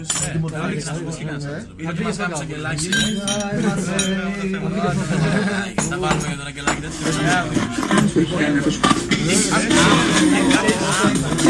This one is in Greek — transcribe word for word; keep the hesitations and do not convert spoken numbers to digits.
Γιατί μας κάψα κελάκι. Θα βάλουμε για τον αγγελάκι.